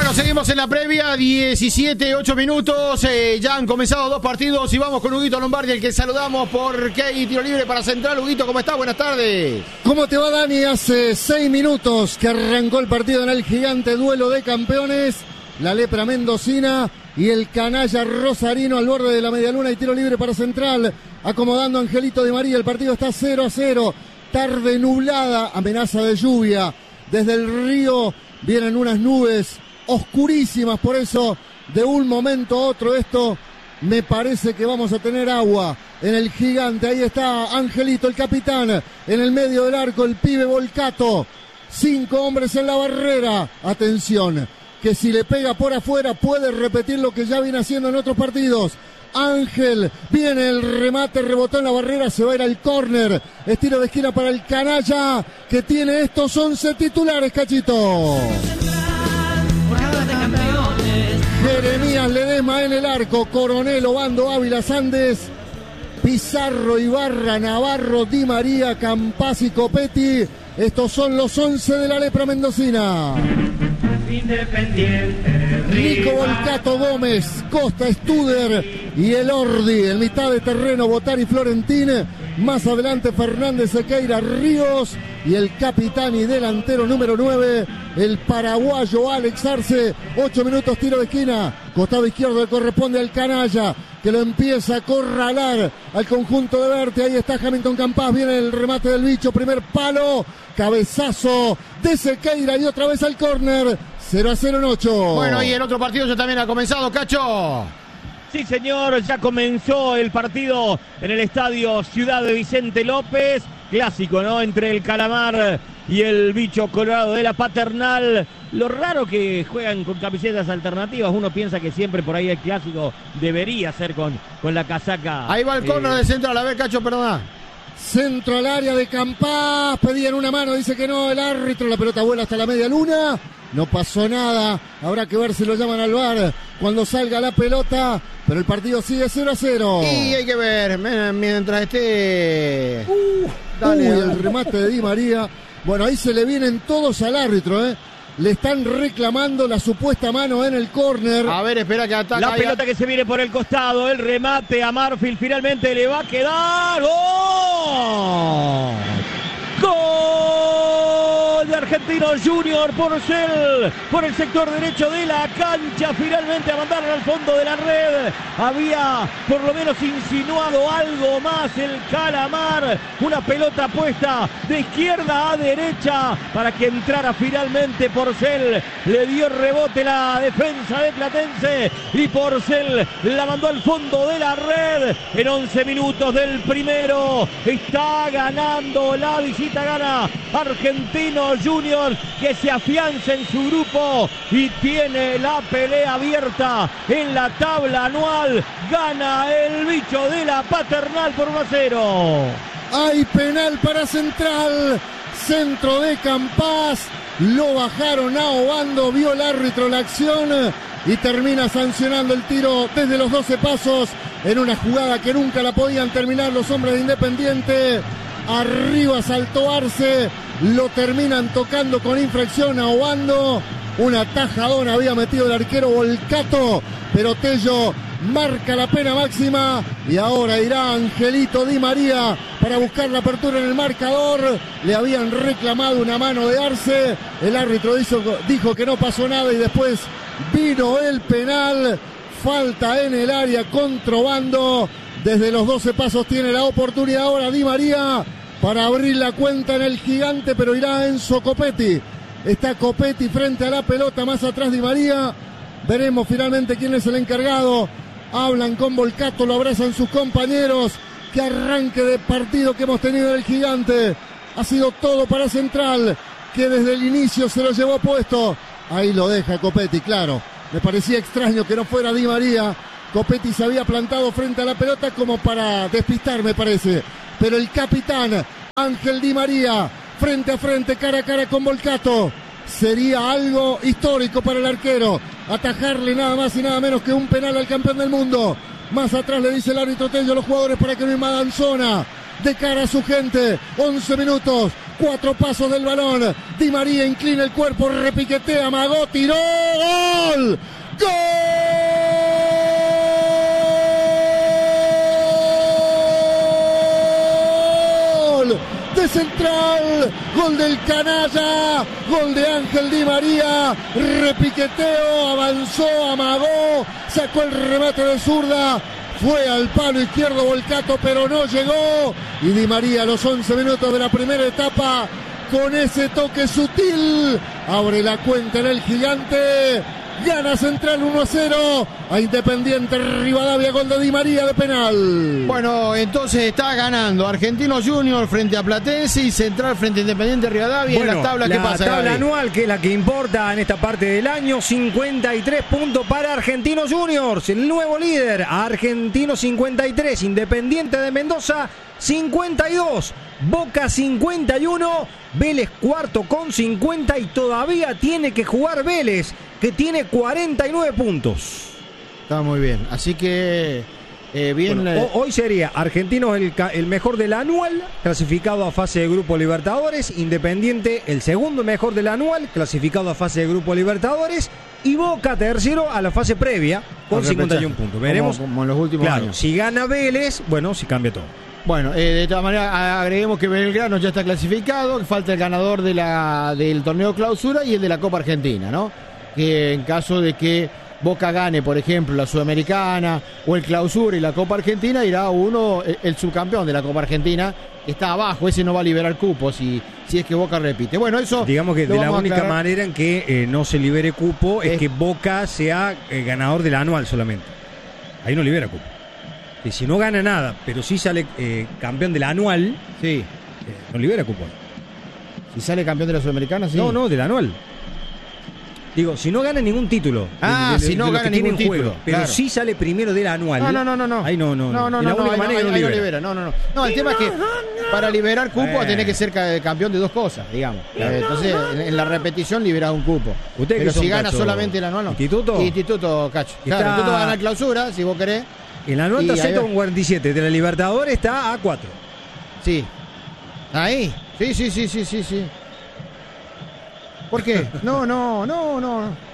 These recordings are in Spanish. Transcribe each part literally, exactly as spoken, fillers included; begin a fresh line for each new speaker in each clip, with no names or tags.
Bueno, seguimos en la previa, diecisiete, ocho minutos, eh, ya han comenzado dos partidos y vamos con Huguito Lombardi, el que saludamos porque hay tiro libre para Central. Huguito, ¿cómo está? Buenas tardes.
¿Cómo te va, Dani? Hace seis minutos que arrancó el partido en el gigante duelo de campeones, la lepra mendocina y el canalla rosarino al borde de la medialuna y tiro libre para Central, acomodando a Angelito Di María. El partido está cero a cero, tarde nublada, amenaza de lluvia. Desde el río vienen unas nubes oscurísimas, por eso de un momento a otro esto me parece que vamos a tener agua en el gigante. Ahí está Angelito, el capitán, en el medio del arco, el pibe Volcato, cinco hombres en la barrera. Atención, que si le pega por afuera puede repetir lo que ya viene haciendo en otros partidos. Ángel, viene el remate, rebotó en la barrera, se va a ir al córner, estilo de esquina para el canalla que tiene estos once titulares, Cachito. Jeremías Ledesma en el arco, Coronel, Obando, Ávila, Sandes, Pizarro, Ibarra, Navarro, Di María, Campas y Copetti. Estos son los once de la lepra mendocina. Independiente, Nico Volcato, Gómez, Costa, Studer y el Ordi. En mitad de terreno, Botari, Florentín. Más adelante, Fernández, Sequeira, Ríos. Y el capitán y delantero número nueve, el paraguayo Alex Arce. Ocho minutos, tiro de esquina. Costado izquierdo le corresponde al canalla, que lo empieza a acorralar al conjunto de Verte. Ahí está Hamilton Campas, viene el remate del bicho, primer palo, cabezazo de Sequeira y otra vez al córner. cero a cero en ocho.
Bueno, y el otro partido ya también ha comenzado, Cacho.
Sí, señor, ya comenzó el partido en el estadio Ciudad de Vicente López. Clásico, ¿no? Entre el Calamar y el bicho colorado de la Paternal. Lo raro que juegan con camisetas alternativas. Uno piensa que siempre por ahí el clásico debería ser con, con la casaca.
Ahí va el córner
eh,
de Central. A ver, Cacho, perdona.
Centro al área de Campas, pedían una mano, dice que no el árbitro, la pelota vuela hasta la media luna, no pasó nada, habrá que ver si lo llaman al V A R cuando salga la pelota, pero el partido sigue cero a cero.
Y hay que ver, mientras esté...
Uh, Dale, uy, el remate de Di María, bueno, ahí se le vienen todos al árbitro, ¿eh? Le están reclamando la supuesta mano en el córner.
A ver, espera que ataca.
La pelota que se viene por el costado, el remate a Marfield, finalmente le va a quedar. ¡Gol! ¡Gol de Argentinos Junior! Porcel por el sector derecho de la cancha, finalmente a mandarlo al fondo de la red. Había por lo menos insinuado algo más el Calamar, una pelota puesta de izquierda a derecha para que entrara finalmente Porcel. Le dio rebote la defensa de Platense y Porcel la mandó al fondo de la red. En once minutos del primero está ganando la visita. Gana Argentinos Junior, que se afianza en su grupo y tiene la pelea abierta en la tabla anual. Gana el bicho de la Paternal por uno a cero.
Hay penal para Central, centro de Campas, lo bajaron a Obando, vio el árbitro la acción y termina sancionando el tiro desde los doce pasos en una jugada que nunca la podían terminar los hombres de Independiente. Arriba saltó Arce, lo terminan tocando con infracción a Obando. Una tajadona había metido el arquero Volcato, pero Tello marca la pena máxima y ahora irá Angelito Di María para buscar la apertura en el marcador. Le habían reclamado una mano de Arce, el árbitro dijo, dijo que no pasó nada y después vino el penal. Falta en el área contra Obando. Desde los doce pasos tiene la oportunidad ahora Di María para abrir la cuenta en el gigante, pero irá Enzo Copetti. Está Copetti frente a la pelota, más atrás Di María. Veremos finalmente quién es el encargado. Hablan con Volcato, lo abrazan sus compañeros. Qué arranque de partido que hemos tenido en el gigante. Ha sido todo para Central, que desde el inicio se lo llevó puesto. Ahí lo deja Copetti, claro. Me parecía extraño que no fuera Di María. Copetti se había plantado frente a la pelota como para despistar, me parece. Pero el capitán Ángel Di María, frente a frente, cara a cara con Volcato. Sería algo histórico para el arquero. Atajarle nada más y nada menos que un penal al campeón del mundo. Más atrás le dice el árbitro Tello a los jugadores para que no invadan zona. De cara a su gente, once minutos, cuatro pasos del balón. Di María inclina el cuerpo, repiquetea, amagó, tiró. ¡Gol! gol. ¡Gol! De Central, gol del canalla, gol de Ángel Di María, repiqueteo, avanzó, amagó, sacó el remate de zurda, fue al palo izquierdo Volcato, pero no llegó, y Di María a los once minutos de la primera etapa, con ese toque sutil, abre la cuenta en el Gigante. Gana Central uno a cero a Independiente Rivadavia, gol de Di María de penal.
Bueno, entonces está ganando Argentinos Juniors frente a Platense y Central frente a Independiente Rivadavia.
Bueno,
en la tabla, ¿qué
la
pasa,
tabla
Gaby?
anual, que es la que importa en esta parte del año, cincuenta y tres puntos para Argentinos Juniors, el nuevo líder. Argentinos cincuenta y tres, Independiente de Mendoza cincuenta y dos, Boca cincuenta y uno, Vélez cuarto con cincuenta y todavía tiene que jugar Vélez, que tiene cuarenta y nueve puntos.
Está muy bien, así que eh, bien.
Bueno,
eh,
hoy sería Argentinos el, el mejor del anual, clasificado a fase de Grupo Libertadores, Independiente el segundo mejor del anual, clasificado a fase de Grupo Libertadores, y Boca tercero a la fase previa con cincuenta y uno puntos. Veremos
como, como en los últimos
claro,
años.
si gana Vélez, bueno, si cambia todo.
Bueno, eh, de todas maneras agreguemos que Belgrano ya está clasificado, que falta el ganador de la del torneo clausura y el de la Copa Argentina, ¿no? Que en caso de que Boca gane, por ejemplo, la Sudamericana o el clausura y la Copa Argentina, irá uno, el, el subcampeón de la Copa Argentina, que está abajo, ese no va a liberar cupos si, si es que Boca repite. Bueno, eso
digamos que
lo
de la
vamos a
única
aclarar.
manera en que eh, no se libere cupo es
Es-
que Boca sea eh, ganador del anual solamente. Ahí no libera cupo. Y si no gana nada, pero sí sale eh, campeón del anual,
Sí,
eh, no libera cupo.
si sale campeón de la Sudamericana, sí.
No, no, del anual. Digo, si no gana ningún título.
Ah, si no
lo
gana
que tiene
ningún
en juego,
título,
pero
claro.
sí sale primero del anual.
No, no, no, no, no.
Ahí no, no.
No, no,
Es
no,
la
no,
única
ahí no,
manera que
ahí-
no
ahí no
libera.
libera. No, no, no. No, el tema es que para liberar cupo
Eh.
tenés que ser ca- campeón de dos cosas, digamos. Eh, Entonces, en, en la repetición liberás un cupo.
Ustedes
Pero
que son,
si gana
Cacho,
solamente el anual, no.
¿Instituto?
Instituto, Cacho. Claro,
Está-
Instituto va a ganar clausura, si vos querés.
El anual
Y
está
ahí
sexto
va.
con cuarenta y siete. De la Libertadores está a cuatro.
Sí. Ahí. Sí, sí, sí, sí, sí, sí. ¿Por qué? No, no, no, no.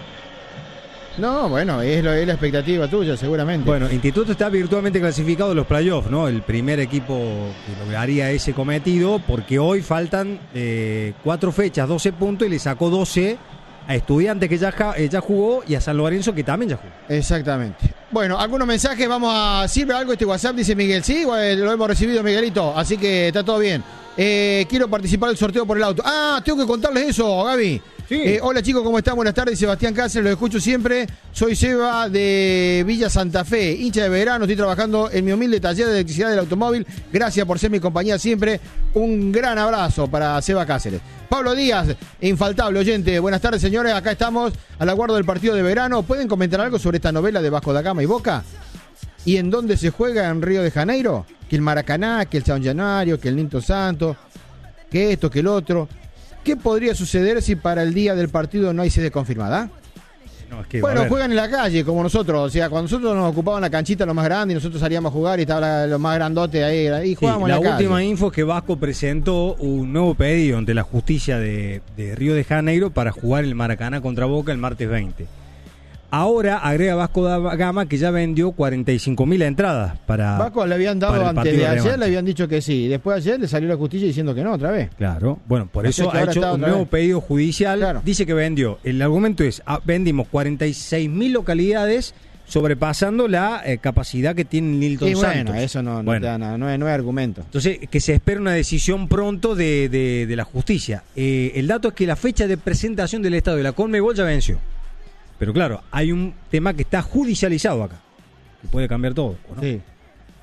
No, bueno, es, lo, es la expectativa tuya, seguramente.
Bueno, Instituto está virtualmente clasificado en los playoffs, ¿no? El primer equipo que lograría ese cometido, porque hoy faltan eh, cuatro fechas, doce puntos, y le sacó doce a Estudiantes, que ya, ja- eh, ya jugó, y a San Lorenzo, que también ya jugó.
Exactamente. Bueno, algunos mensajes, vamos a... ¿Sirve algo este WhatsApp? Dice Miguel. Sí, bueno, lo hemos recibido, Miguelito, así que está todo bien. Eh, quiero participar del sorteo por el auto. Ah, tengo que contarles eso, Gaby.
Sí.
Eh, hola chicos, ¿cómo están? Buenas tardes, Sebastián Cáceres, los escucho siempre. Soy Seba de Villa Santa Fe, hincha de verano, estoy trabajando en mi humilde taller de electricidad del automóvil. Gracias por ser mi compañía siempre. Un gran abrazo para Seba Cáceres. Pablo Díaz, infaltable oyente. Buenas tardes, señores. Acá estamos a la guarda del partido de verano. ¿Pueden comentar algo sobre esta novela de Vasco da Gama y Boca? ¿Y en dónde se juega en Río de Janeiro? Que el Maracaná, que el San Januario, que el Ninto Santo, que esto, que el otro. ¿Qué podría suceder si para el día del partido no hay sede confirmada?
No, es que,
Bueno,
a ver,
juegan en la calle, como nosotros. O sea, cuando nosotros nos ocupaban la canchita lo más grande y nosotros salíamos a jugar y estaba lo más grandote ahí, ahí
sí,
jugábamos
la
en la
última
calle.
info es que Vasco presentó un nuevo pedido ante la justicia de, de Río de Janeiro para jugar el Maracaná contra Boca el martes veinte. Ahora agrega Vasco da Gama que ya vendió cuarenta y cinco mil entradas para...
Vasco le habían dado
para el
antes
partido
de ayer,
relevante.
le habían dicho que sí. Después ayer le salió la justicia diciendo que no, otra vez.
Claro, bueno, por
O sea
eso
que
ha
ahora
hecho
está
un
otra
nuevo
vez.
pedido judicial.
Claro.
Dice que vendió. El argumento es, ah, vendimos cuarenta y seis mil localidades, sobrepasando la eh, capacidad que tiene Nilton
Y bueno,
Santos.
eso no, no,
Bueno.
te da nada, no, es, no es argumento.
Entonces, que se espera una decisión pronto de, de, de la justicia. Eh, el dato es que la fecha de presentación del Estado de la Conmebol ya venció. Pero claro, hay un tema que está judicializado acá, que puede cambiar todo, ¿o no?
Sí.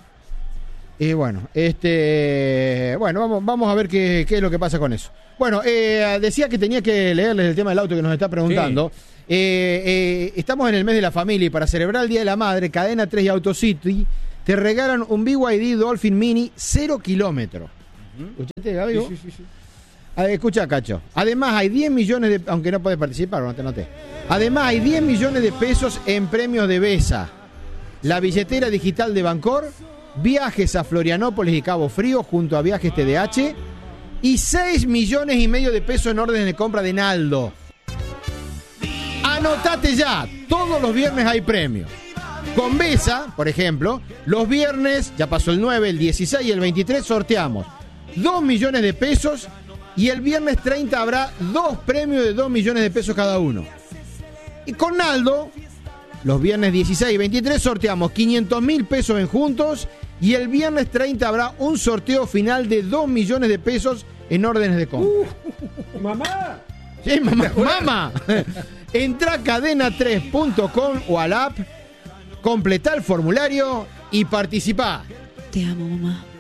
Y bueno, este, bueno, vamos, vamos a ver qué, qué es lo que pasa con eso. Bueno, eh, decía que tenía que leerles el tema del auto que nos está preguntando. Eh, eh, estamos en el mes de la familia y para celebrar el Día de la Madre, Cadena tres y AutoCity te regalan un B Y D Dolphin Mini cero kilómetros. ¿Escuchaste, Gaby? vos? A ver, escucha, Cacho. Además hay diez millones de... Aunque no puedes participar, no te noté. Además hay diez millones de pesos en premios de Besa. La billetera digital de Bancor, viajes a Florianópolis y Cabo Frío junto a Viajes T D H y seis millones y medio de pesos en órdenes de compra de Naldo. Anotate ya, todos los viernes hay premios. Con Besa, por ejemplo, los viernes, ya pasó el nueve, el dieciséis y el veintitrés, sorteamos dos millones de pesos y el viernes treinta habrá dos premios de dos millones de pesos cada uno. Y con Naldo, los viernes dieciséis y veintitrés sorteamos quinientos mil pesos en juntos y el viernes treinta habrá un sorteo final de dos millones de pesos en órdenes de compra.
Uh, ¡Mamá!
Sí, mamá. ¡Mamá! Entra a cadena tres punto com o al app, completá el formulario y participá.
Te amo, mamá.